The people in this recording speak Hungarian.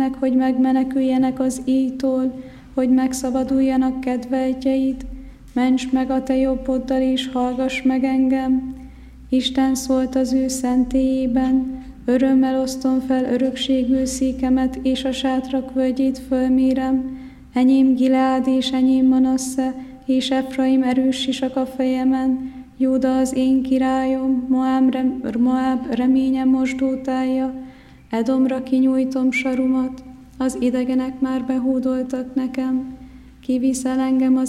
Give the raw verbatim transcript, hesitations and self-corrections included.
hogy megmeneküljenek az íjtól, hogy megszabaduljanak kedveltjeid. Ments meg a te jobboddal, és hallgass meg engem. Isten szólt az ő szentélyében, örömmel osztom fel örökségül székemet, és a sátrak völgyét fölmérem. Enyém Gileád és enyém Manasse, és Efraim erős sisak a fejemen. Júda az én királyom, Moáb, rem, Moáb reménye mosdótája. Edomra kinyújtom sarumat, az idegenek már behódoltak nekem. Kiviszel engem az